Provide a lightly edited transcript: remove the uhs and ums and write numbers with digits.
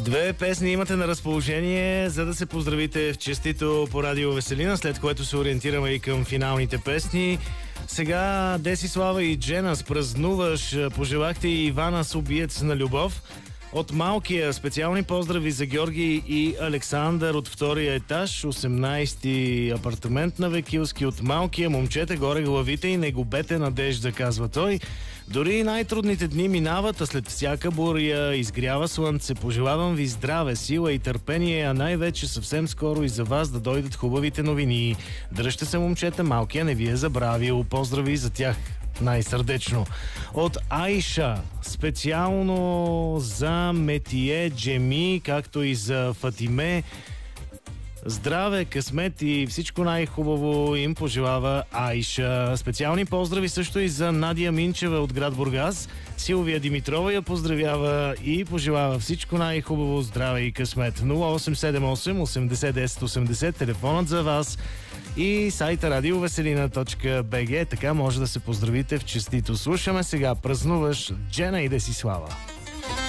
Две песни имате на разположение, за да се поздравите в честито по Радио Веселина, след което се ориентираме и към финалните песни. Сега Десислава и Джена празнуваш, пожелахте и Ивана с убиец на любов. От малкия специални поздрави за Георги и Александър от втория етаж, 18-ти апартамент на Векилски. От малкия: момчета, горе главите и не губете надежда, казва той. Дори и най-трудните дни минават, а след всяка буря изгрява слънце. Пожелавам ви здраве, сила и търпение, а най-вече съвсем скоро и за вас да дойдат хубавите новини. Дръжте се, момчета, малкия не ви е забравил. Поздрави за тях най-сърдечно. От Айша, специално за Метие Джеми, както и за Фатиме. Здраве, късмет и всичко най-хубаво им пожелава Айша. Специални поздрави също и за Надя Минчева от град Бургас. Силвия Димитрова я поздравява и пожелава всичко най-хубаво, здраве и късмет. 0878 80 10 80, телефонът за вас и сайта radioveselina.bg. Така може да се поздравите в честито. Слушаме сега "Празнуваш" Джена и Десислава.